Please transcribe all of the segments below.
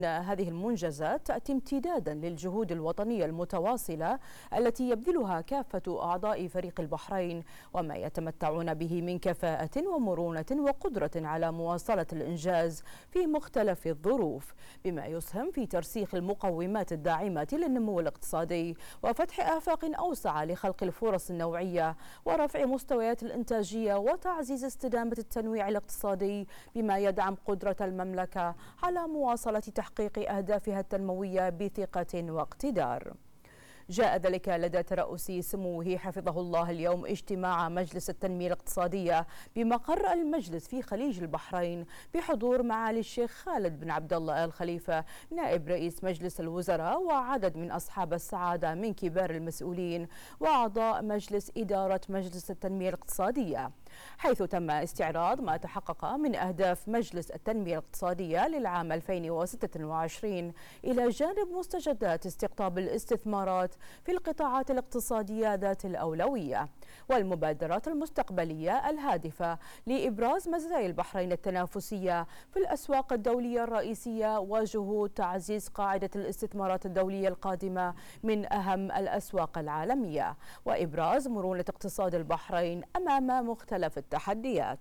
هذه المنجزات تأتي امتدادا للجهود الوطنية المتواصلة التي يبذلها كافة أعضاء فريق البحرين، وما يتمتعون به من كفاءة ومرونة وقدرة على مواصلة الإنجاز في مختلف الظروف، بما يسهم في ترسيخ المقومات الداعمة للنمو الاقتصادي وفتح آفاق أوسع لخلق الفرص النوعية ورفع مستويات الإنتاجية وتعزيز استدامة التنويع الاقتصادي، بما يدعم قدرة المملكة على مواصلة تحقيق أهدافها التنموية بثقة واقتدار. جاء ذلك لدى ترأس سموه حفظه الله اليوم اجتماع مجلس التنمية الاقتصادية بمقر المجلس في خليج البحرين بحضور معالي الشيخ خالد بن عبد الله آل خليفة نائب رئيس مجلس الوزراء وعدد من أصحاب السعادة من كبار المسؤولين وأعضاء مجلس إدارة مجلس التنمية الاقتصادية، حيث تم استعراض ما تحقق من أهداف مجلس التنمية الاقتصادية للعام 2026 إلى جانب مستجدات استقطاب الاستثمارات في القطاعات الاقتصادية ذات الأولوية والمبادرات المستقبلية الهادفة لإبراز مزايا البحرين التنافسية في الأسواق الدولية الرئيسية وجهود تعزيز قاعدة الاستثمارات الدولية القادمة من أهم الأسواق العالمية وإبراز مرونة اقتصاد البحرين أمام مختلف التحديات.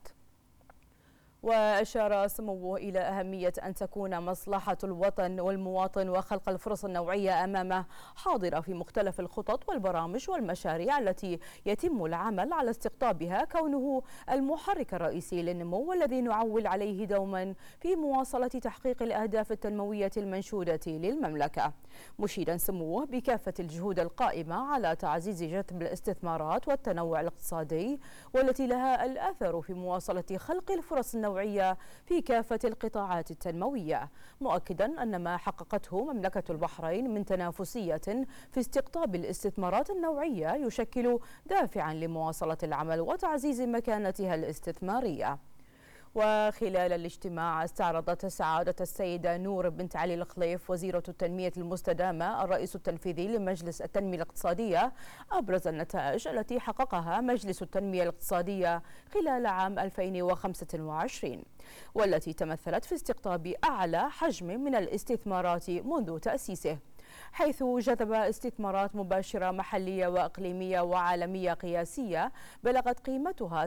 وأشار سموه إلى أهمية أن تكون مصلحة الوطن والمواطن وخلق الفرص النوعية أمامه حاضرة في مختلف الخطط والبرامج والمشاريع التي يتم العمل على استقطابها، كونه المحرك الرئيسي للنمو والذي نعول عليه دوما في مواصلة تحقيق الأهداف التنموية المنشودة للمملكة، مشيدا سموه بكافة الجهود القائمة على تعزيز جذب الاستثمارات والتنوع الاقتصادي والتي لها الأثر في مواصلة خلق الفرص النوعية في كافة القطاعات التنموية، مؤكدا أن ما حققته مملكة البحرين من تنافسية في استقطاب الاستثمارات النوعية يشكل دافعا لمواصلة العمل وتعزيز مكانتها الاستثمارية. وخلال الاجتماع استعرضت سعادة السيدة نور بنت علي الخليف وزيرة التنمية المستدامة الرئيس التنفيذي لمجلس التنمية الاقتصادية أبرز النتائج التي حققها مجلس التنمية الاقتصادية خلال عام 2025 والتي تمثلت في استقطاب أعلى حجم من الاستثمارات منذ تأسيسه، حيث جذب استثمارات مباشرة محلية وإقليمية وعالمية قياسية بلغت قيمتها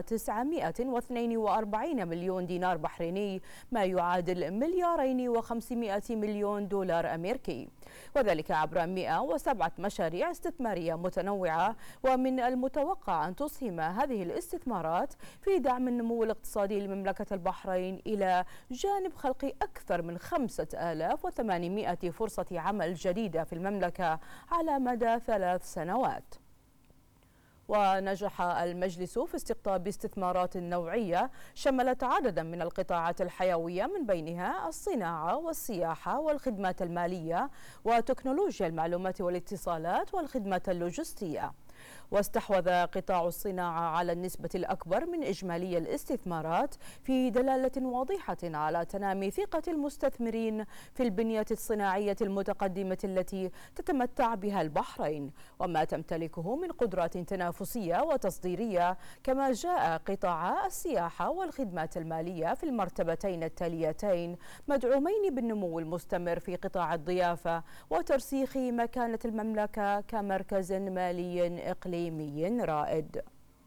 942 مليون دينار بحريني، ما يعادل مليارين و500 مليون دولار أمريكي، وذلك عبر 107 مشاريع استثمارية متنوعة. ومن المتوقع أن تسهم هذه الاستثمارات في دعم النمو الاقتصادي لمملكة البحرين إلى جانب خلق أكثر من 5800 فرصة عمل جديدة في المملكة على مدى 3 سنوات. ونجح المجلس في استقطاب استثمارات نوعية شملت عددا من القطاعات الحيوية من بينها الصناعة والسياحة والخدمات المالية وتكنولوجيا المعلومات والاتصالات والخدمات اللوجستية. واستحوذ قطاع الصناعة على النسبة الأكبر من إجمالي الاستثمارات في دلالة واضحة على تنامي ثقة المستثمرين في البنية الصناعية المتقدمة التي تتمتع بها البحرين وما تمتلكه من قدرات تنافسية وتصديرية، كما جاء قطاع السياحة والخدمات المالية في المرتبتين التاليتين مدعومين بالنمو المستمر في قطاع الضيافة وترسيخ مكانة المملكة كمركز مالي إقليمي رائد.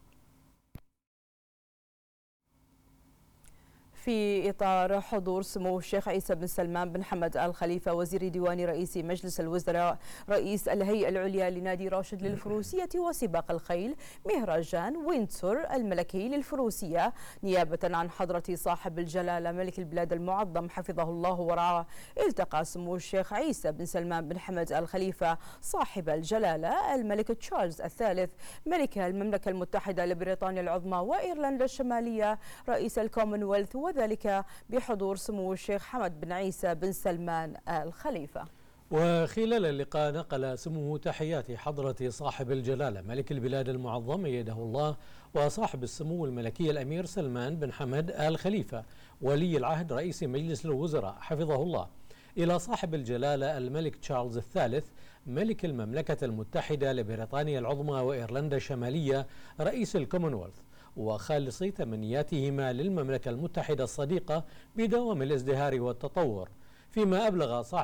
في إطار حضور سمو الشيخ عيسى بن سلمان بن حمد آل خليفة وزير ديوان رئيس مجلس الوزراء رئيس الهيئة العليا لنادي راشد للفروسية وسباق الخيل مهرجان ويندسور الملكي للفروسية، نيابة عن حضرة صاحب الجلالة ملك البلاد المعظم حفظه الله ورعاه، التقى سمو الشيخ عيسى بن سلمان بن حمد آل خليفة صاحب الجلالة الملك تشارلز الثالث ملك المملكة المتحدة لبريطانيا العظمى وإيرلندا الشمالية رئيس الكومنولث، وذلك بحضور سمو الشيخ حمد بن عيسى بن سلمان آل خليفة. وخلال اللقاء نقل سموه تحيات حضرة صاحب الجلالة ملك البلاد المعظم أيده الله وصاحب السمو الملكي الأمير سلمان بن حمد آل خليفة ولي العهد رئيس مجلس الوزراء حفظه الله إلى صاحب الجلالة الملك تشارلز الثالث ملك المملكة المتحدة لبريطانيا العظمى وإيرلندا الشمالية رئيس الكومنولث، وخالص تمنياتهما للمملكة المتحدة الصديقة بدوام الازدهار والتطور، فيما أبلغ صاحب